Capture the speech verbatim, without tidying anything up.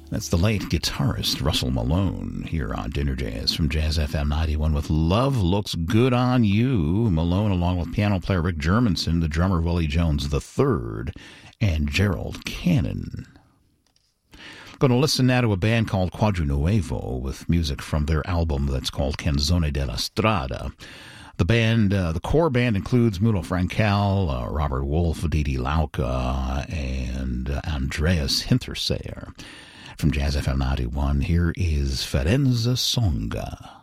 That's the late guitarist Russell Malone here on Dinner Jazz from Jazz F M ninety-one with Love Looks Good on You. Malone along with piano player Rick Germanson, the drummer Willie Jones the third, and Gerald Cannon. Going to listen now to a band called Quadrinuevo with music from their album that's called Canzone della Strada. The band, uh, the core band includes Mulo Frankel, uh, Robert Wolff, Didi Lauka, and uh, Andreas Hinterseer. From Jazz F M ninety-one, here is Ferenza Songa.